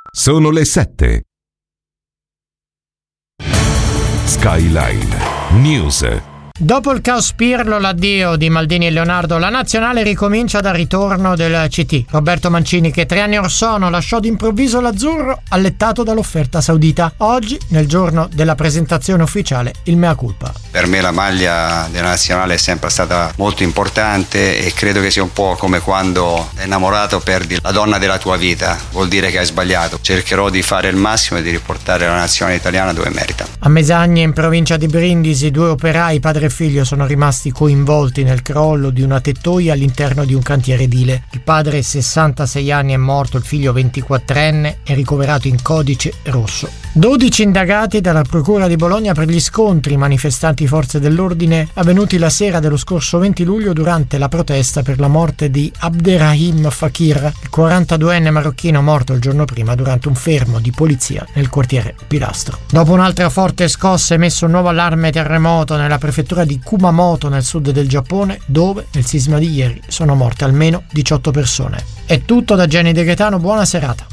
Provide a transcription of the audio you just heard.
Sono le 7. Skyline News. Dopo il caos Pirlo, l'addio di Maldini e Leonardo, la nazionale ricomincia dal ritorno del CT. Roberto Mancini, che 3 anni or sono lasciò d'improvviso l'azzurro, allettato dall'offerta saudita. Oggi, nel giorno della presentazione ufficiale, il mea culpa. Per me la maglia della nazionale è sempre stata molto importante e credo che sia un po' come quando innamorato perdi la donna della tua vita, vuol dire che hai sbagliato. Cercherò di fare il massimo e di riportare la nazionale italiana dove merita. A Mesagne, in provincia di Brindisi, 2 operai, padre e figlio, sono rimasti coinvolti nel crollo di una tettoia all'interno di un cantiere edile. Il padre, 66 anni, è morto, il figlio, 24enne, è ricoverato in codice rosso. 12 indagati dalla Procura di Bologna per gli scontri manifestanti forze dell'ordine avvenuti la sera dello scorso 20 luglio durante la protesta per la morte di Abderrahim Fakir, il 42enne marocchino morto il giorno prima durante un fermo di polizia nel quartiere Pilastro. Dopo un'altra forte scossa, è emesso un nuovo allarme terremoto nella prefettura di Kumamoto nel sud del Giappone, dove nel sisma di ieri sono morte almeno 18 persone. È tutto da Gianni De Gaetano, buona serata.